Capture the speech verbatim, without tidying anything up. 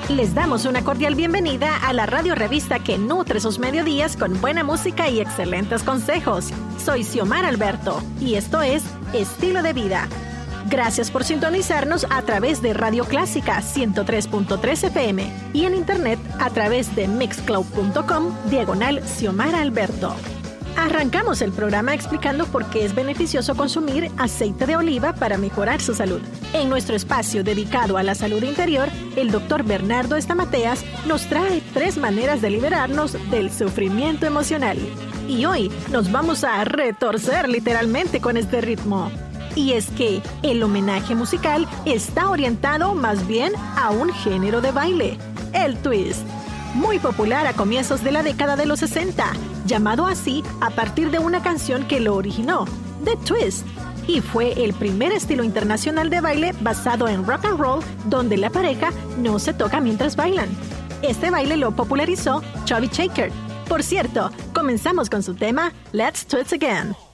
Les damos una cordial bienvenida a la radio revista que nutre sus mediodías con buena música y excelentes consejos. Soy Xiomara Alberto y esto es Estilo de Vida. Gracias por sintonizarnos a través de Radio Clásica ciento tres punto tres F M y en internet a través de mixcloud punto com diagonal Xiomara Alberto. Arrancamos el programa explicando por qué es beneficioso consumir aceite de oliva para mejorar su salud. En nuestro espacio dedicado a la salud interior, el doctor Bernardo Estamateas nos trae tres maneras de liberarnos del sufrimiento emocional. Y hoy nos vamos a retorcer literalmente con este ritmo. Y es que el homenaje musical está orientado más bien a un género de baile, el twist. Muy popular a comienzos de la década de los sesenta, llamado así a partir de una canción que lo originó, The Twist, y fue el primer estilo internacional de baile basado en rock and roll donde la pareja no se toca mientras bailan. Este baile lo popularizó Chubby Checker. Por cierto, comenzamos con su tema Let's Twist Again.